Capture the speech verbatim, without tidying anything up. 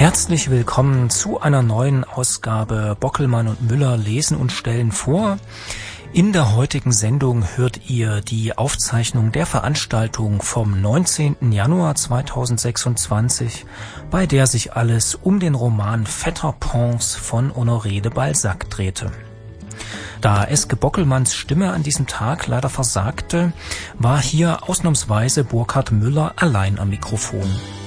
Herzlich willkommen zu einer neuen Ausgabe Bockelmann und Müller lesen und stellen vor. In der heutigen Sendung hört ihr die Aufzeichnung der Veranstaltung vom neunzehnten Januar zweitausendsechsundzwanzig, bei der sich alles um den Roman Vetter Pons von Honoré de Balzac drehte. Da Eske Bockelmanns Stimme an diesem Tag leider versagte, war hier ausnahmsweise Burkhard Müller allein am Mikrofon.